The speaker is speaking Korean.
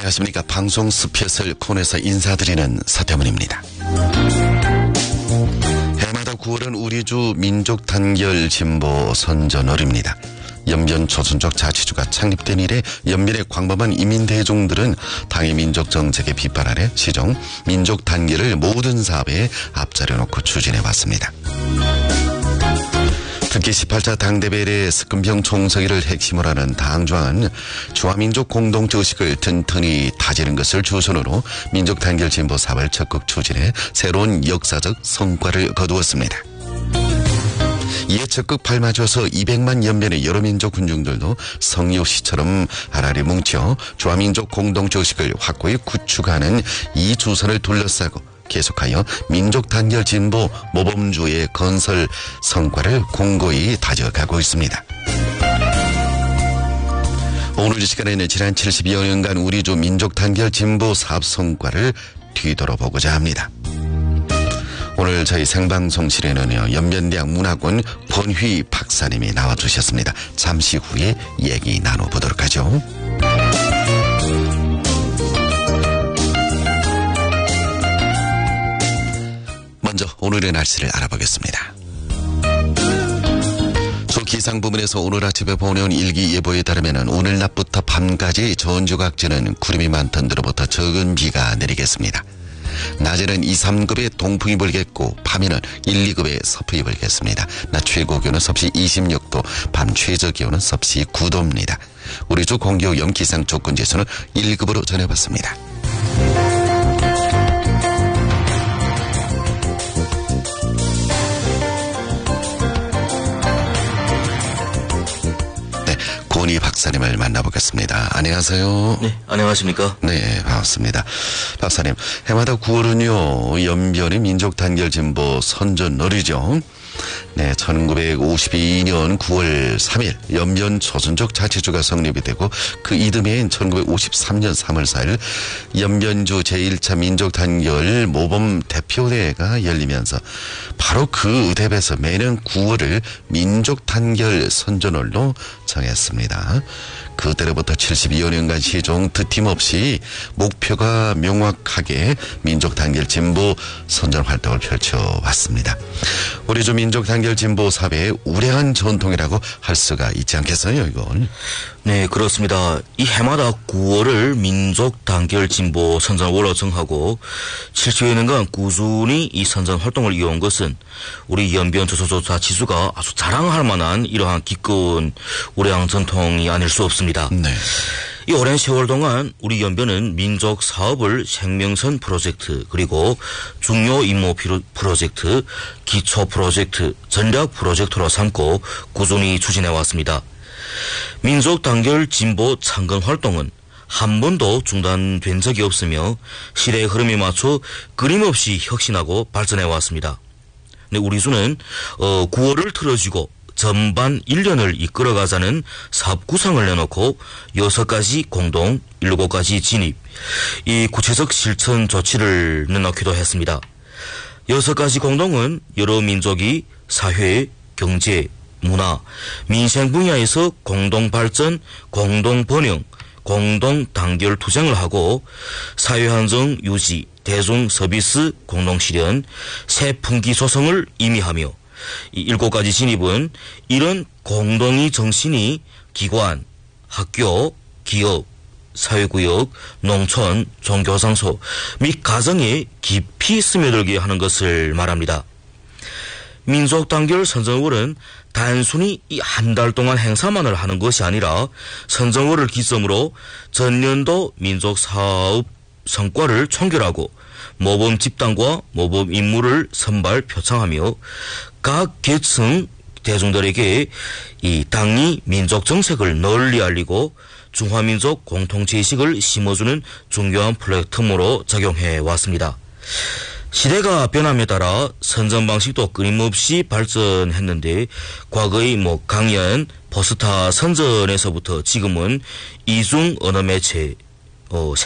안녕하십니까. 방송 스페셜 코너에서 인사드리는 서태문입니다. 해마다 9월은 우리주 민족 단결 진보 선전월입니다. 연변 조선족 자치주가 창립된 이래 연변의 광범한 이민대중들은 당의 민족 정책에 비판 아래 시종 민족 단결을 모든 사업에 앞자려놓고 추진해왔습니다. 특히 18차 당대회의 스금평 총서기를 핵심으로 하는 당중앙은 주화민족 공동체 의식을 튼튼히 다지는 것을 주선으로 민족 단결 진보 사업을 적극 추진해 새로운 역사적 성과를 거두었습니다. 이에 적극 발맞춰서 200만 연변의 여러 민족 군중들도 성유시처럼 하나리 뭉쳐 주화민족 공동체 의식을 확고히 구축하는 이 주선을 둘러싸고 계속하여 민족 단결 진보 모범주의 건설 성과를 공고히 다져가고 있습니다. 오늘 이 시간에는 지난 72여 년간 우리주 민족 단결 진보 사업 성과를 뒤돌아보고자 합니다. 오늘 저희 생방송실에는요, 연변대학 문학원 권휘 박사님이 나와주셨습니다. 잠시 후에 얘기 나눠보도록 하죠. 먼저 오늘의 날씨를 알아보겠습니다. 주 기상 부문에서 오늘 아침에 보내온 일기예보에 따르면 오늘 낮부터 밤까지 전주 각지는 구름이 많던 데로부터 적은 비가 내리겠습니다. 낮에는 2, 3급의 동풍이 불겠고 밤에는 1, 2급의 서풍이 불겠습니다. 낮 최고 기온은 섭씨 26도, 밤 최저 기온은 섭씨 9도입니다. 우리 주 공기오염 기상 조건지수는 1급으로 전해봤습니다. 권희 박사님을 만나보겠습니다. 안녕하세요. 네, 안녕하십니까? 네, 반갑습니다. 박사님, 해마다 9월은요, 연변의 민족 단결 진보 선전월이죠. 네, 1952년 9월 3일 연변 조선족 자치주가 성립이 되고 그 이듬해인 1953년 3월 4일 연변주 제1차 민족 단결 모범 대표대회가 열리면서 바로 그 대회에서 매년 9월을 민족 단결 선전월로 정했습니다. 그때로부터 72여 년간 시종 드팀없이 목표가 명확하게 민족 단결 진보 선전 활동을 펼쳐왔습니다. 우리 주 민족 단결 진보 사회의 우량한 전통이라고 할 수가 있지 않겠어요, 이건? 네, 그렇습니다. 이 해마다 9월을 민족 단결 진보 선전월로 정하고 70여 년간 꾸준히 이 선전 활동을 이어온 것은 우리 연변 조선족 자치주가 아주 자랑할 만한 이러한 기꺼운 우량 전통이 아닐 수 없습니다. 네. 이 오랜 세월 동안 우리 연변은 민족 사업을 생명선 프로젝트, 그리고 중요 임무 프로젝트, 기초 프로젝트, 전략 프로젝트로 삼고 꾸준히 추진해 왔습니다. 민족 단결 진보 창건 활동은 한 번도 중단된 적이 없으며 시대의 흐름에 맞춰 끊임없이 혁신하고 발전해 왔습니다. 네, 우리 주는 9월을 틀어쥐고 전반 1년을 이끌어가자는 사업 구상을 내놓고 6가지 공동, 7가지 진입, 이 구체적 실천 조치를 내놓기도 했습니다. 6가지 공동은 여러 민족이 사회, 경제, 문화, 민생 분야에서 공동 발전, 공동 번영, 공동 단결 투쟁을 하고 사회 안정 유지, 대중 서비스 공동 실현, 새 풍기 조성을 의미하며 이 7가지 진입은 이런 공동의 정신이 기관, 학교, 기업, 사회구역, 농촌, 종교장소 및 가정에 깊이 스며들게 하는 것을 말합니다. 민족 단결 선전월은 단순히 이 한 달 동안 행사만을 하는 것이 아니라 선전월을 기점으로 전년도 민족 사업 성과를 총결하고 모범 집단과 모범 인물을 선발 표창하며 각 계층 대중들에게 이 당의 민족 정책을 널리 알리고 중화민족 공통체의식을 심어주는 중요한 플랫폼으로 작용해 왔습니다. 시대가 변함에 따라 선전 방식도 끊임없이 발전했는데 과거의 강연, 포스터 선전에서부터 지금은 이중 언어 매체,